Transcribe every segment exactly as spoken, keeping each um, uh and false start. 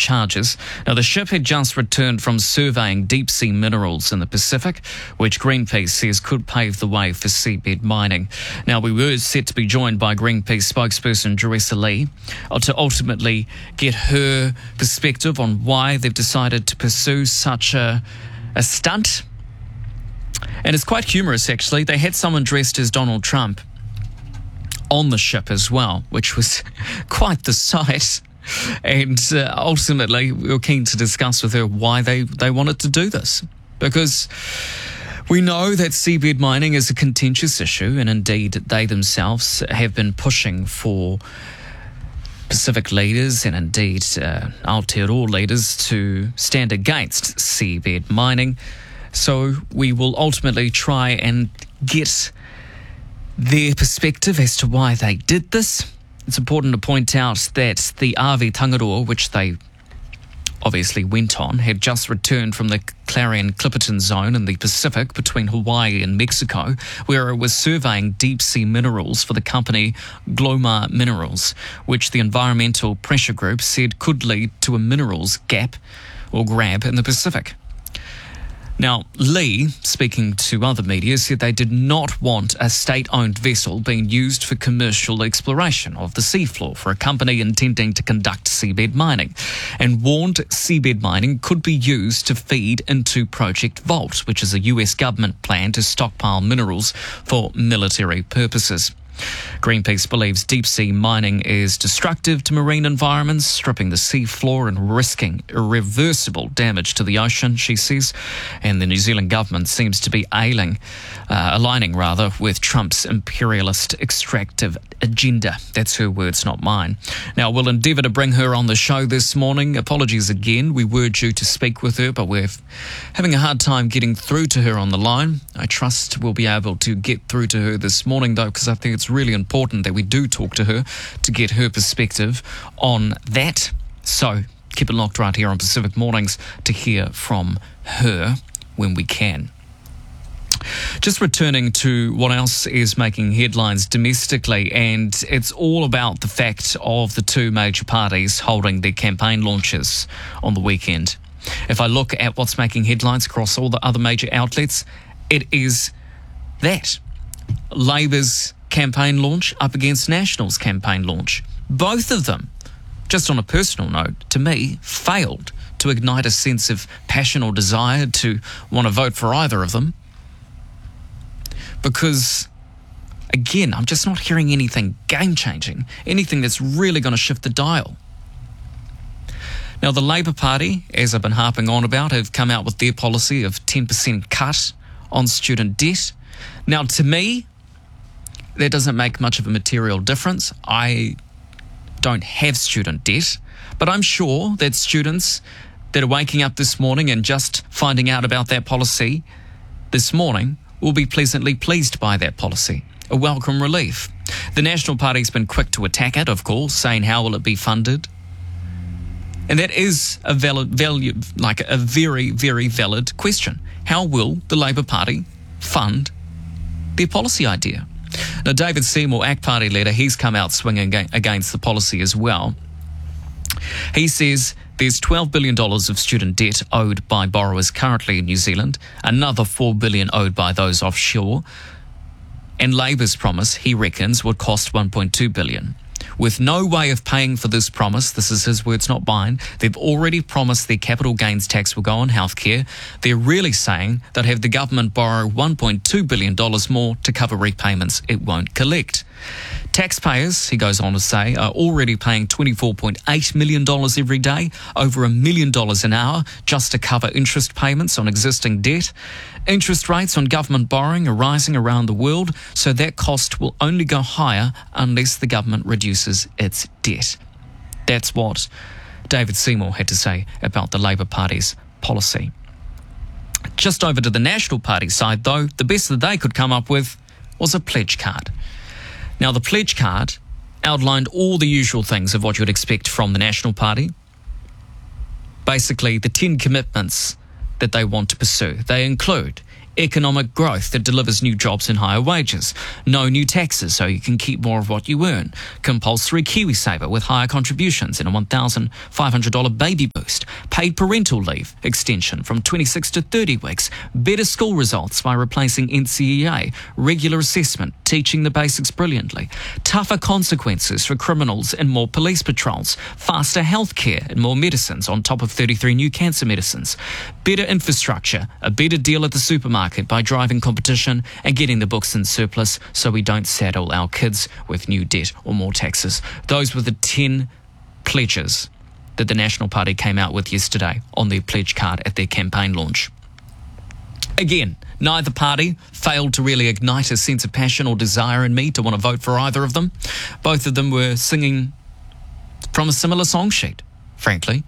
charges. Now, the ship had just returned from surveying deep-sea minerals in the Pacific, which Greenpeace says could pave the way for seabed mining. Now, we were set to be joined by Greenpeace spokesperson Jeressa Lee to ultimately get her perspective on why they've decided to pursue such a, a stunt. And it's quite humorous, actually. They had someone dressed as Donald Trump on the ship as well, which was quite the sight. And uh, ultimately, we were keen to discuss with her why they, they wanted to do this. Because we know that seabed mining is a contentious issue, and indeed they themselves have been pushing for Pacific leaders and indeed uh, Aotearoa leaders to stand against seabed mining. So we will ultimately try and get their perspective as to why they did this. It's important to point out that the R V Tangaroa, which they obviously went on, had just returned from the Clarion-Clipperton zone in the Pacific between Hawaii and Mexico, where it was surveying deep-sea minerals for the company Glomar Minerals, which the environmental pressure group said could lead to a minerals gap or grab in the Pacific. Now, Lee, speaking to other media, said they did not want a state-owned vessel being used for commercial exploration of the seafloor for a company intending to conduct seabed mining, and warned seabed mining could be used to feed into Project Vault, which is a U S government plan to stockpile minerals for military purposes. Greenpeace believes deep-sea mining is destructive to marine environments, stripping the sea floor and risking irreversible damage to the ocean, she says. And the New Zealand government seems to be ailing, uh, aligning rather, with Trump's imperialist extractive agenda. That's her words, not mine. Now, we'll endeavour to bring her on the show this morning. Apologies again. We were due to speak with her, but we're having a hard time getting through to her on the line. I trust we'll be able to get through to her this morning, though, because I think it's really important that we do talk to her to get her perspective on that. So keep it locked right here on Pacific Mornings to hear from her when we can. Just returning to what else is making headlines domestically, and it's all about the fact of the two major parties holding their campaign launches on the weekend. If I look at what's making headlines across all the other major outlets, it is that Labor's campaign launch up against National's campaign launch. Both of them, just on a personal note, to me, failed to ignite a sense of passion or desire to want to vote for either of them. Because, again, I'm just not hearing anything game-changing, anything that's really going to shift the dial. Now, the Labour Party, as I've been harping on about, have come out with their policy of ten percent cut on student debt. Now, to me, that doesn't make much of a material difference. I don't have student debt, but I'm sure that students that are waking up this morning and just finding out about that policy this morning will be pleasantly pleased by that policy. A welcome relief. The National Party's been quick to attack it, of course, saying how will it be funded? And that is a valid, value, like a very, very valid question. How will the Labour Party fund their policy idea? Now, David Seymour, A C T Party leader, he's come out swinging against the policy as well. He says there's twelve billion dollars of student debt owed by borrowers currently in New Zealand, another four billion dollars owed by those offshore, and Labour's promise, he reckons, would cost one point two billion dollars. With no way of paying for this promise, this is his words, not mine, they've already promised their capital gains tax will go on healthcare. They're really saying they'd have the government borrow one point two billion dollars more to cover repayments it won't collect. Taxpayers, he goes on to say, are already paying twenty-four point eight million dollars every day, over a million dollars an hour, just to cover interest payments on existing debt. Interest rates on government borrowing are rising around the world, so that cost will only go higher unless the government reduces its debt. That's what David Seymour had to say about the Labour Party's policy. Just over to the National Party side, though, the best that they could come up with was a pledge card. Now, the pledge card outlined all the usual things of what you'd expect from the National Party. Basically, the ten commitments that they want to pursue. They include Economic growth that delivers new jobs and higher wages. No new taxes so you can keep more of what you earn. Compulsory KiwiSaver with higher contributions and a one thousand five hundred dollars baby boost. Paid parental leave extension from twenty-six to thirty weeks. Better school results by replacing N C E A. Regular assessment, teaching the basics brilliantly. Tougher consequences for criminals and more police patrols. Faster healthcare and more medicines on top of thirty-three new cancer medicines. Better infrastructure, a better deal at the supermarket by driving competition and getting the books in surplus so we don't saddle our kids with new debt or more taxes. Those were the ten pledges that the National Party came out with yesterday on their pledge card at their campaign launch. Again, neither party failed to really ignite a sense of passion or desire in me to want to vote for either of them. Both of them were singing from a similar song sheet, frankly.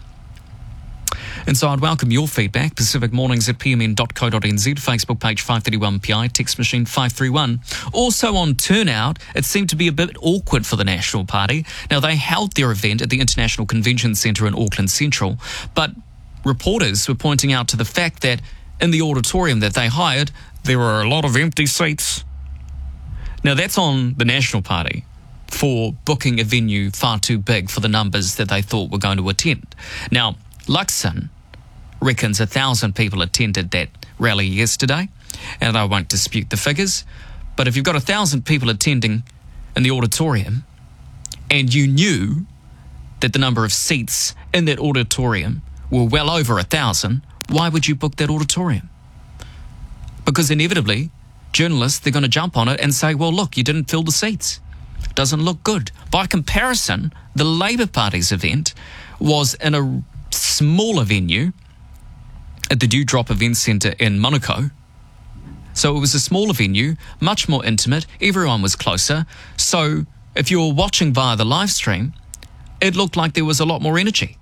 And so I'd welcome your feedback. Pacific Mornings at p m n dot co dot n z, Facebook page five thirty-one P I, text machine five three one. Also on turnout, it seemed to be a bit awkward for the National Party. Now, they held their event at the International Convention Centre in Auckland Central, but reporters were pointing out to the fact that in the auditorium that they hired, there were a lot of empty seats. Now, that's on the National Party for booking a venue far too big for the numbers that they thought were going to attend. Now, Luxon reckons a thousand people attended that rally yesterday, and I won't dispute the figures, but if you've got a thousand people attending in the auditorium and you knew that the number of seats in that auditorium were well over a thousand, why would you book that auditorium? Because inevitably, journalists, they're going to jump on it and say, well, look, you didn't fill the seats. Doesn't look good. By comparison, the Labour Party's event was in a smaller venue at the Dewdrop Event Centre in Manukau. So it was a smaller venue, much more intimate. Everyone was closer. So if you were watching via the live stream, it looked like there was a lot more energy.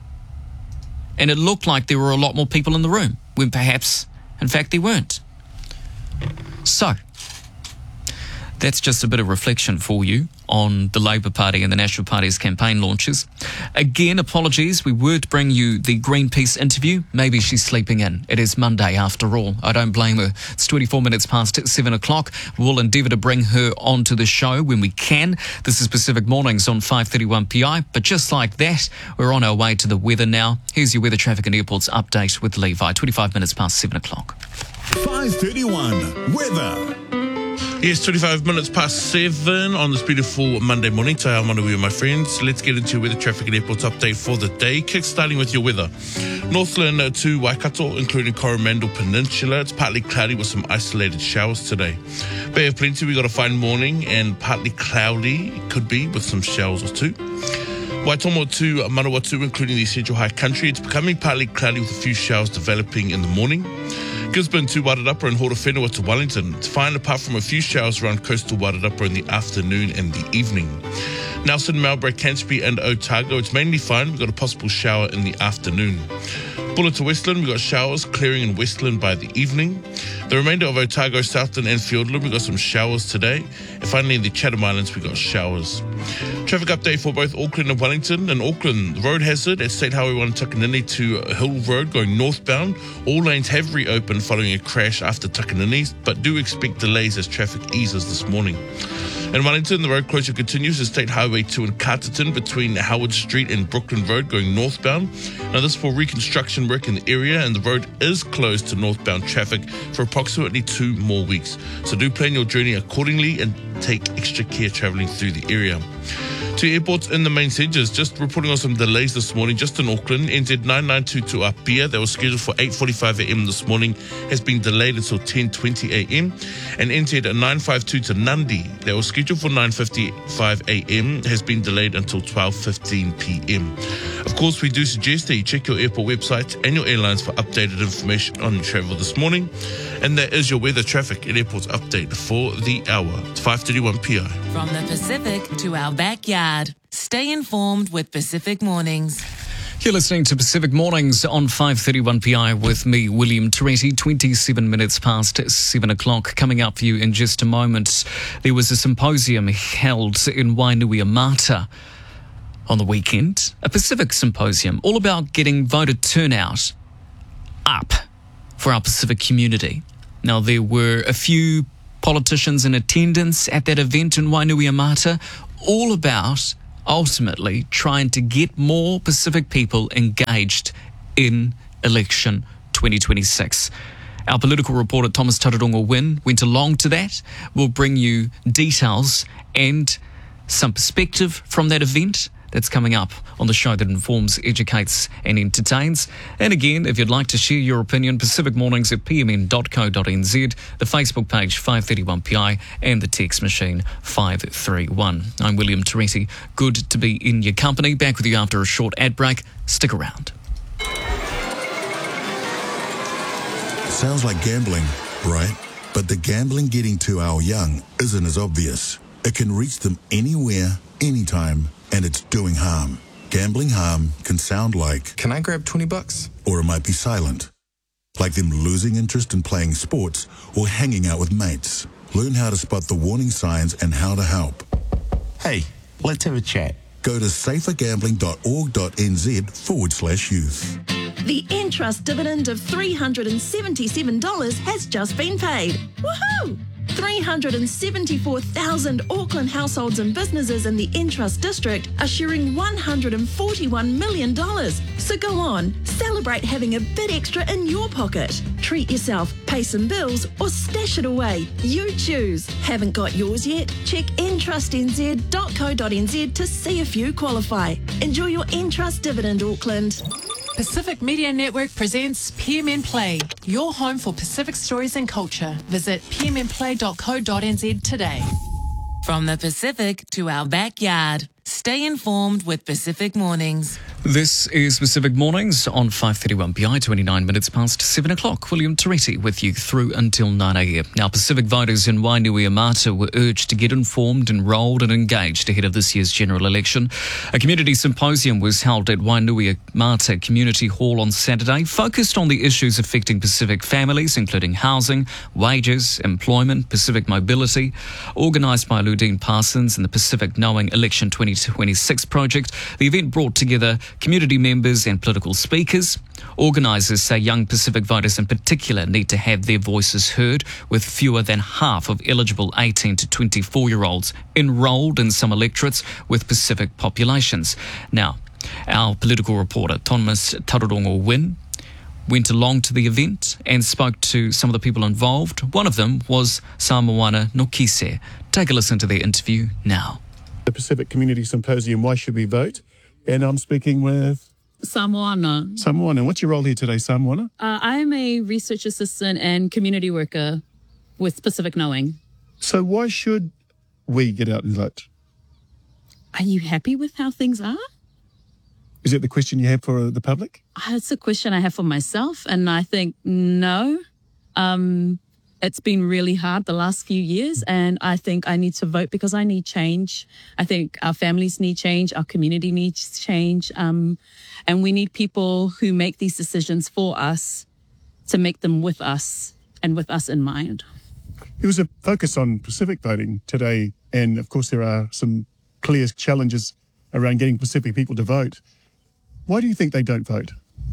And it looked like there were a lot more people in the room, when perhaps, in fact, there weren't. So that's just a bit of reflection for you on the Labour Party and the National Party's campaign launches. Again, apologies, we were to bring you the Greenpeace interview. Maybe she's sleeping in. It is Monday after all. I don't blame her. It's twenty-four minutes past seven o'clock. We'll endeavour to bring her onto the show when we can. This is Pacific Mornings on five thirty-one P I. But just like that, we're on our way to the weather now. Here's your weather, traffic and airports update with Levi. twenty-five minutes past seven o'clock. five thirty-one Weather. Yes, twenty-five minutes past seven on this beautiful Monday morning. Te ao Manuia, my friends. Let's get into weather, traffic and airports update for the day. Kick-starting with your weather. Northland to Waikato, including Coromandel Peninsula. It's partly cloudy with some isolated showers today. Bay of Plenty, we got a fine morning and partly cloudy. It could be with some showers or two. Waitomo to Manawatu, including the Central High Country. It's becoming partly cloudy with a few showers developing in the morning. Gisborne to Wairarapa and Horowhenua to Wellington. It's fine apart from a few showers around coastal Wairarapa in the afternoon and the evening. Nelson, Marlborough, Canterbury and Otago. It's mainly fine. We've got a possible shower in the afternoon. Buller to Westland, we've got showers clearing in Westland by the evening. The remainder of Otago, Southland and Fiordland, we've got some showers today. And finally in the Chatham Islands, we've got showers. Traffic update for both Auckland and Wellington. In Auckland, road hazard at State Highway one Takanini to Hill Road going northbound. All lanes have reopened following a crash after Takanini, but do expect delays as traffic eases this morning. In Wellington, the road closure continues at State Highway two in Carterton between Howard Street and Brooklyn Road going northbound. Now this is for reconstruction work in the area, and the road is closed to northbound traffic for approximately two more weeks. So do plan your journey accordingly and take extra care travelling through the area. Two airports in the main centres, just reporting on some delays this morning. Just in Auckland, N Z nine ninety-two to Apia, that was scheduled for eight forty-five a m this morning, has been delayed until ten twenty a m And N Z nine fifty-two to Nandi, that was scheduled for nine fifty-five a m, has been delayed until twelve fifteen p m Of course, we do suggest that you check your airport websites and your airlines for updated information on travel this morning. And that is your weather, traffic and airports update for the hour. It's five thirty-one P I. From the Pacific to our backyard. Stay informed with Pacific Mornings. You're listening to Pacific Mornings on five thirty-one P I with me, William Toretti. twenty-seven minutes past seven o'clock. Coming up for you in just a moment. There was a symposium held in Wainuiomata on the weekend. A Pacific symposium all about getting voter turnout up for our Pacific community. Now, there were a few politicians in attendance at that event in Wainuiomata, all about ultimately trying to get more Pacific people engaged in election twenty twenty-six. Our political reporter Thomas Tararongo Wynn went along to that. We'll bring you details and some perspective from that event that's coming up on the show that informs, educates and entertains. And again, if you'd like to share your opinion, Pacific Mornings at p m n dot co dot n z, the Facebook page five thirty-one P I and the text machine five three one. I'm William Toretti. Good to be in your company. Back with you after a short ad break. Stick around. Sounds like gambling, right? But the gambling getting to our young isn't as obvious. It can reach them anywhere, anytime, and it's doing harm. Gambling harm can sound like, can I grab twenty bucks? Or it might be silent. Like them losing interest in playing sports or hanging out with mates. Learn how to spot the warning signs and how to help. Hey, let's have a chat. Go to safergambling.org.nz forward slash youth. The Entrust dividend of three hundred seventy-seven dollars has just been paid. Woohoo! three hundred seventy-four thousand Auckland households and businesses in the Entrust district are sharing one hundred forty-one million dollars. So go on, celebrate having a bit extra in your pocket. Treat yourself, pay some bills, or stash it away. You choose. Haven't got yours yet? Check entrust n z dot co dot n z to see if you qualify. Enjoy your Entrust dividend, Auckland. Pacific Media Network presents P M N Play, your home for Pacific stories and culture. Visit p m n play dot co dot n z today. From the Pacific to our backyard, stay informed with Pacific Mornings. This is Pacific Mornings on five thirty-one P I, twenty-nine minutes past seven o'clock. William Toretti with you through until nine a m. Now, Pacific voters in Wainuiomata were urged to get informed, enrolled and engaged ahead of this year's general election. A community symposium was held at Wainuiomata Community Hall on Saturday, focused on the issues affecting Pacific families, including housing, wages, employment, Pacific mobility. Organised by Ludine Parsons and the Pacific Knowing Election twenty twenty-six project, the event brought together community members and political speakers. Organisers say young Pacific voters in particular need to have their voices heard, with fewer than half of eligible eighteen to twenty-four-year-olds enrolled in some electorates with Pacific populations. Now, our political reporter, Thomas Tararongo Wynn, went along to the event and spoke to some of the people involved. One of them was Samoana Nokise. Take a listen to their interview now. The Pacific Community Symposium, Why Should We Vote? And I'm speaking with Samoana. Samoana. What's your role here today, Samoana? Uh, I'm a research assistant and community worker with Pacific Knowing. So why should we get out and vote? Are you happy with how things are? Is it the question you have for the public? Uh, It's a question I have for myself, and I think no. Um, it's been really hard the last few years, and I think I need to vote because I need change. I think our families need change, our community needs change, um, and we need people who make these decisions for us to make them with us and with us in mind. There was a focus on Pacific voting today, and of course there are some clear challenges around getting Pacific people to vote. Why do you think they don't vote?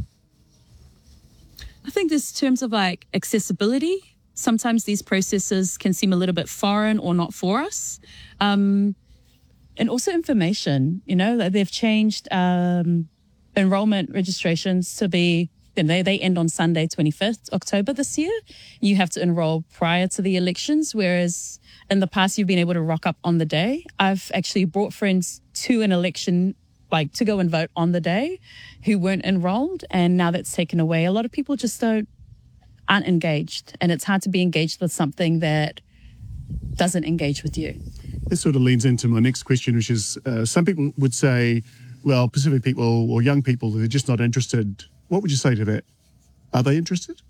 I think there's terms of like accessibility. Sometimes these processes can seem a little bit foreign or not for us. Um, and also information, you know, they've changed um, enrollment registrations to be, you know, they end on Sunday, twenty-fifth October this year. You have to enroll prior to the elections, whereas in the past you've been able to rock up on the day. I've actually brought friends to an election, like to go and vote on the day, who weren't enrolled, and now that's taken away. A lot of people just don't, aren't engaged, and it's hard to be engaged with something that doesn't engage with you. This sort of leads into my next question, which is uh, some people would say, well, Pacific people or young people, they're just not interested. What would you say to that? Are they interested?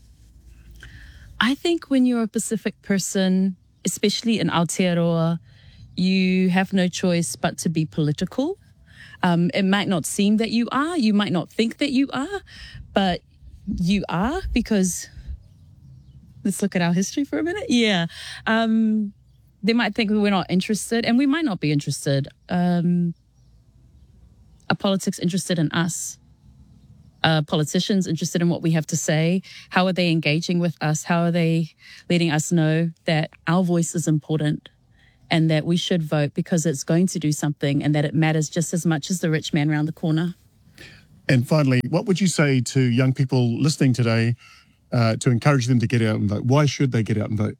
I think when you're a Pacific person, especially in Aotearoa, you have no choice but to be political. Um, it might not seem that you are, you might not think that you are, but you are, because let's look at our history for a minute. Yeah. Um, they might think we're not interested, and we might not be interested. Um, are politics interested in us? Are politicians interested in what we have to say? How are they engaging with us? How are they letting us know that our voice is important and that we should vote because it's going to do something and that it matters just as much as the rich man around the corner? And finally, what would you say to young people listening today uh, to encourage them to get out and vote? Why should they get out and vote?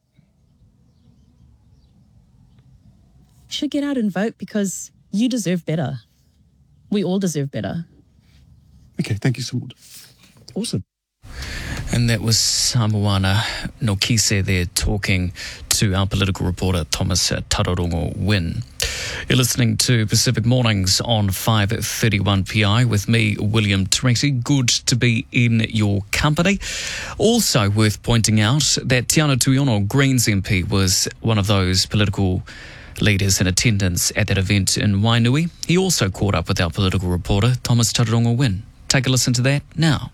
You should get out and vote because you deserve better. We all deserve better. Okay, thank you so much. Awesome. And that was Samoana Nokise there talking to our political reporter Thomas Tararongo Wynn. You're listening to Pacific Mornings on five thirty-one P I with me, William Teresi. Good to be in your company. Also worth pointing out that Tiana Tuiono, Greens M P, was one of those political leaders in attendance at that event in Wainui. He also caught up with our political reporter, Thomas Tararongo Wynn. Take a listen to that now.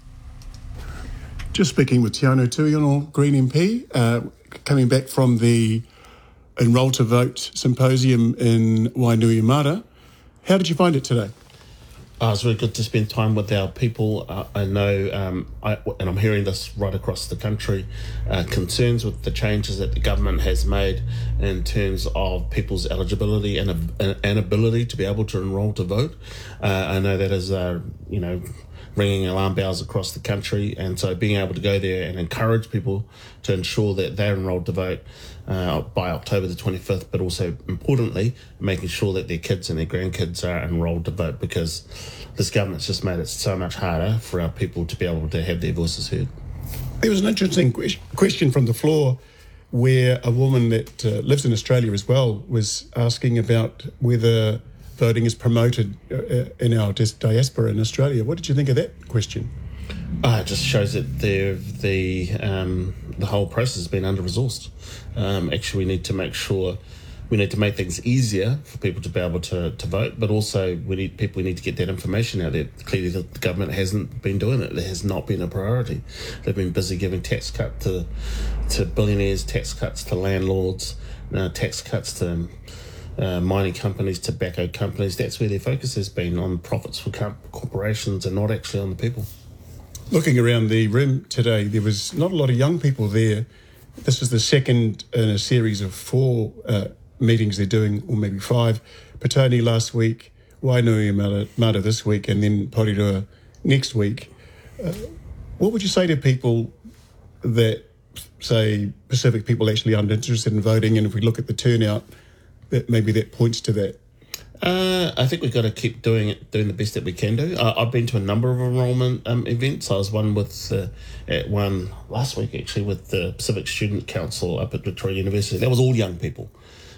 Just speaking with Tiana Tuiono, Green M P, uh, coming back from the Enroll to Vote symposium in Wainuiomata. How did you find it today? Uh, it's really good to spend time with our people. Uh, I know, um, I, and I'm hearing this right across the country, uh, concerns with the changes that the government has made in terms of people's eligibility and, and ability to be able to enrol to vote. Uh, I know that is, uh, you know, ringing alarm bells across the country, and so being able to go there and encourage people to ensure that they're enrolled to vote uh, by October the twenty-fifth, but also importantly making sure that their kids and their grandkids are enrolled to vote, because this government's just made it so much harder for our people to be able to have their voices heard. There was an interesting que- question from the floor where a woman that uh, lives in Australia as well was asking about whether voting is promoted uh, in our dis- diaspora in Australia. What did you think of that question? Uh, it just shows that the the um, the whole process has been under-resourced. Um, actually, we need to make sure we need to make things easier for people to be able to, to vote, but also we need people need to get that information out there. Clearly, the, the government hasn't been doing it. It has not been a priority. They've been busy giving tax cut to to billionaires, tax cuts to landlords, uh, tax cuts to Uh, mining companies, tobacco companies. That's where their focus has been, on profits for com- corporations and not actually on the people. Looking around the room today, there was not a lot of young people there. This was the second in a series of four uh, meetings they're doing, or maybe five. Petone last week, Wainuiomata this week, and then Porirua next week. Uh, what would you say to people that say Pacific people actually aren't interested in voting, and if we look at the turnout, that maybe that points to that? Uh, I think we've got to keep doing it, doing the best that we can do. Uh, I've been to a number of enrolment um, events. I was one with uh, at one last week actually with the Pacific Student Council up at Victoria University. That was all young people,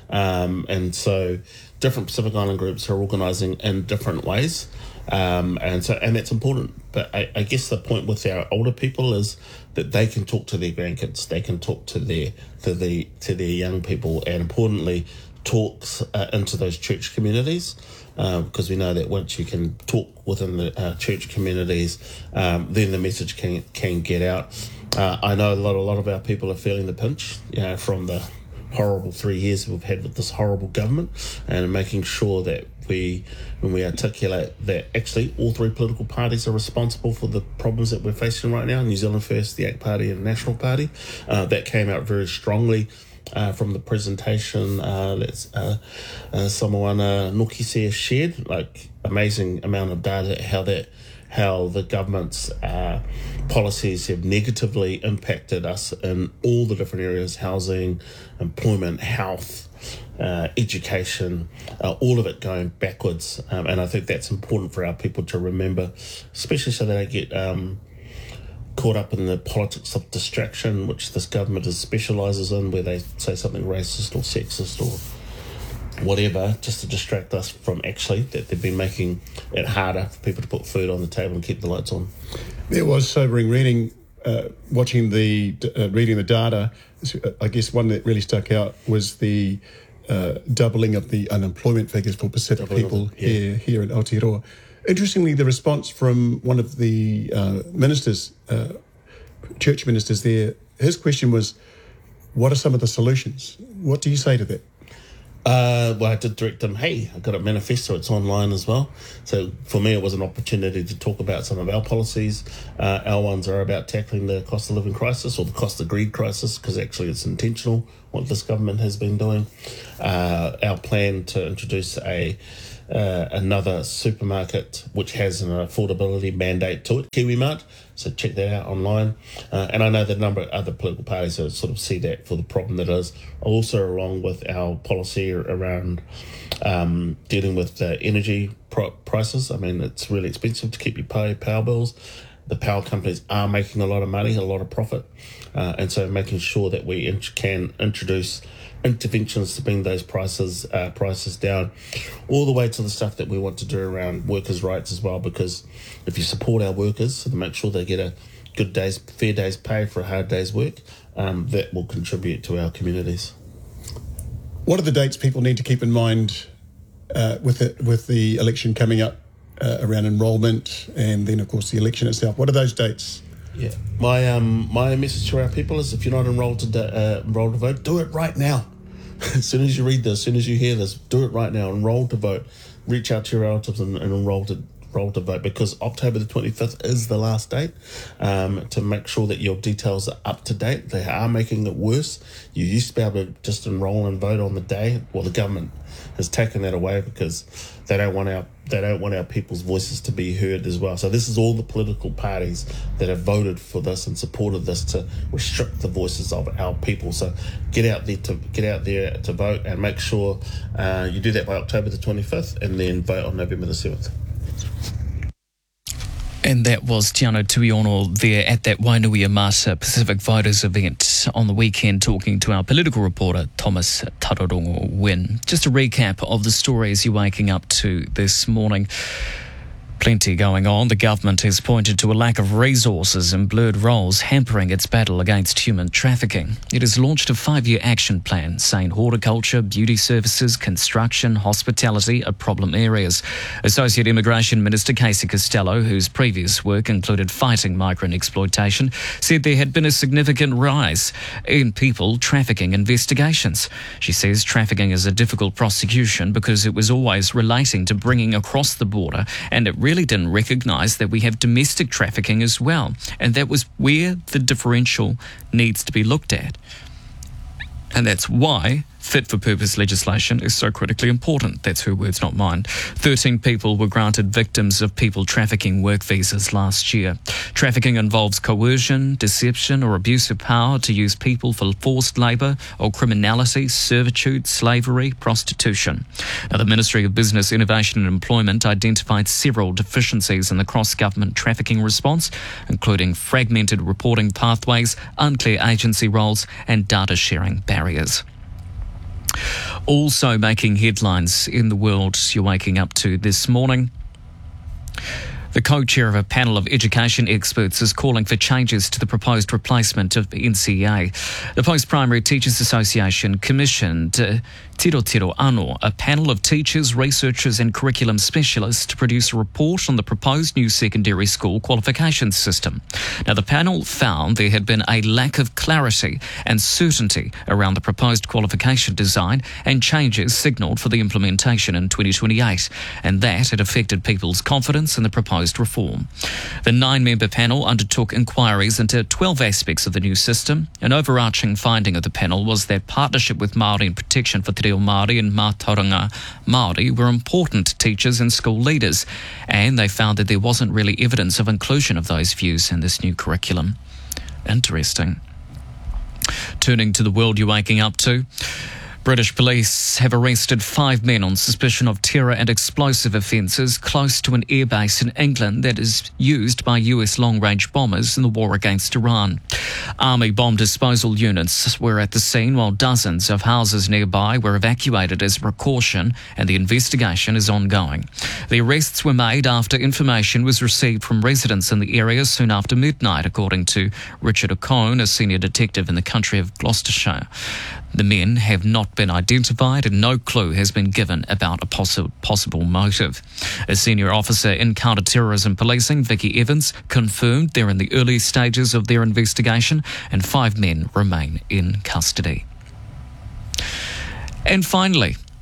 um, and so different Pacific Island groups are organising in different ways, um, and so and that's important. But I, I guess the point with our older people is that they can talk to their grandkids, they can talk to their to the to their young people, and importantly, talks uh, into those church communities, uh, because we know that once you can talk within the uh, church communities, um, then the message can can get out. Uh, I know a lot, a lot of our people are feeling the pinch, you know, from the horrible three years we've had with this horrible government, and making sure that we, when we articulate that actually all three political parties are responsible for the problems that we're facing right now, New Zealand First, the A C T Party and the National Party, uh, that came out very strongly Uh, from the presentation uh, that's uh, uh, Samoana Nokise shared, like amazing amount of data, how that how the government's uh, policies have negatively impacted us in all the different areas: housing, employment, health, uh, education, uh, all of it going backwards. Um, and I think that's important for our people to remember, especially so that they get um, caught up in the politics of distraction, which this government is specialises in, where they say something racist or sexist or whatever, just to distract us from actually that they've been making it harder for people to put food on the table and keep the lights on. There was sobering reading, uh, watching the, uh, reading the data. I guess one that really stuck out was the uh, doubling of the unemployment figures for Pacific doubling people the, yeah. here, here in Aotearoa. Interestingly, the response from one of the uh, ministers, uh, church ministers there, his question was, what are some of the solutions? What do you say to that? Uh, well, I did direct them, hey, I got a manifesto, it's online as well. So for me, it was an opportunity to talk about some of our policies. Uh, our ones are about tackling the cost of living crisis or the cost of greed crisis, because actually it's intentional what this government has been doing. Uh, our plan to introduce a uh, another supermarket which has an affordability mandate to it, KiwiMart. So check that out online. Uh, and I know that a number of other political parties that sort of see that for the problem that is. Also, along with our policy around um, dealing with uh, energy pro- prices. I mean, it's really expensive to keep your pay power bills. The power companies are making a lot of money, a lot of profit. Uh, and so making sure that we int- can introduce interventions to bring those prices uh, prices down, all the way to the stuff that we want to do around workers' rights as well, because if you support our workers so to make sure they get a good day's, fair day's pay for a hard day's work, um, that will contribute to our communities. What are the dates people need to keep in mind uh, with, the, with the election coming up uh, around enrolment and then, of course, the election itself? What are those dates? Yeah, my um my message to our people is, if you're not enrolled to uh, enrolled to vote, do it right now. As soon as you read this, as soon as you hear this, do it right now. Enroll to vote. Reach out to your relatives and, and enroll to enroll to vote, because October the twenty-fifth is the last date um, to make sure that your details are up to date. They are making it worse. You used to be able to just enroll and vote on the day. Well, the government has taken that away because they don't want our they don't want our people's voices to be heard as well. So this is all the political parties that have voted for this and supported this to restrict the voices of our people. So get out there to get out there to vote, and make sure uh, you do that by October the twenty-fifth, and then vote on November the seventh. And that was Tiano Tuiono there at that Wainuiomata Pacific Voters event on the weekend, talking to our political reporter, Thomas Tararongo Wynn. Just a recap of the stories you're waking up to this morning. Plenty going on. The government has pointed to a lack of resources and blurred roles hampering its battle against human trafficking. It has launched a five-year action plan saying horticulture, beauty services, construction, hospitality are problem areas. Associate Immigration Minister Casey Costello, whose previous work included fighting migrant exploitation, said there had been a significant rise in people trafficking investigations. She says trafficking is a difficult prosecution because it was always relating to bringing across the border, and it really didn't recognise that we have domestic trafficking as well, and that was where the differential needs to be looked at. And that's why fit-for-purpose legislation is so critically important. That's her words, not mine. thirteen people were granted victims of people trafficking work visas last year. Trafficking involves coercion, deception or abuse of power to use people for forced labour or criminality, servitude, slavery, prostitution. Now, the Ministry of Business, Innovation and Employment identified several deficiencies in the cross-government trafficking response, including fragmented reporting pathways, unclear agency roles and data sharing barriers. Also making headlines in the world you're waking up to this morning. The co-chair of a panel of education experts is calling for changes to the proposed replacement of N C A. The Post-Primary Teachers Association commissioned uh, Tiro Tiro Anō, a panel of teachers, researchers and curriculum specialists, to produce a report on the proposed new secondary school qualifications system. Now, the panel found there had been a lack of clarity and certainty around the proposed qualification design and changes signalled for the implementation in twenty twenty-eight, and that had affected people's confidence in the proposed reform. The nine-member panel undertook inquiries into twelve aspects of the new system. An overarching finding of the panel was that partnership with Māori and protection for Te Reo Māori and Mātauranga Māori were important to teachers and school leaders, and they found that there wasn't really evidence of inclusion of those views in this new curriculum. Interesting. Turning to the world you're waking up to. British police have arrested five men on suspicion of terror and explosive offences close to an airbase in England that is used by U S long-range bombers in the war against Iran. Army bomb disposal units were at the scene while dozens of houses nearby were evacuated as a precaution, and the investigation is ongoing. The arrests were made after information was received from residents in the area soon after midnight, according to Richard O'Cone, a senior detective in the country of Gloucestershire. The men have not been identified and no clue has been given about a possi- possible motive. A senior officer in counter-terrorism policing, Vicky Evans, confirmed they're in the early stages of their investigation and five men remain in custody. And finally,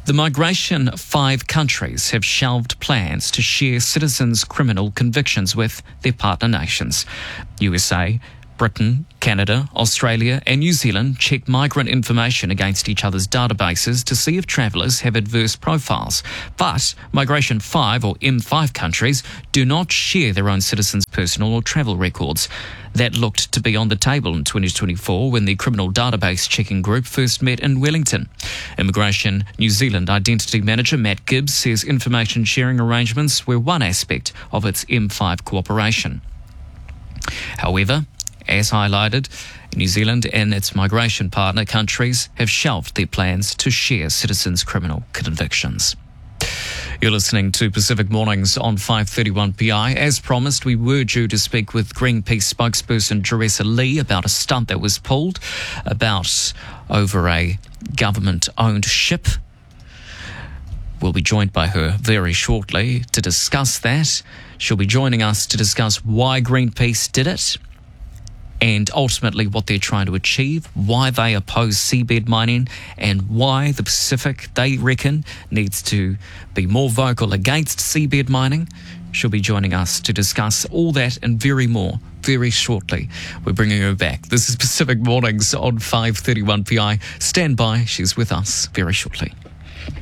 The Migration Five countries have shelved plans to share citizens' criminal convictions with their partner nations. U S A, Britain, Canada, Australia and New Zealand check migrant information against each other's databases to see if travellers have adverse profiles. But Migration Five, or M five countries, do not share their own citizens' personal or travel records. That looked to be on the table in twenty twenty-four when the criminal database checking group first met in Wellington. Immigration New Zealand Identity Manager Matt Gibbs says information sharing arrangements were one aspect of its M five cooperation. However, as highlighted, New Zealand and its migration partner countries have shelved their plans to share citizens' criminal convictions. You're listening to Pacific Mornings on five thirty-one P I. As promised, we were due to speak with Greenpeace spokesperson Teresa Lee about a stunt that was pulled about over a government-owned ship. We'll be joined by her very shortly to discuss that. She'll be joining us to discuss why Greenpeace did it, and ultimately what they're trying to achieve, why they oppose seabed mining, and why the Pacific, they reckon, needs to be more vocal against seabed mining. She'll be joining us to discuss all that and very more very shortly. We're bringing her back. This is Pacific Mornings on five thirty-one P I. Stand by. She's with us very shortly.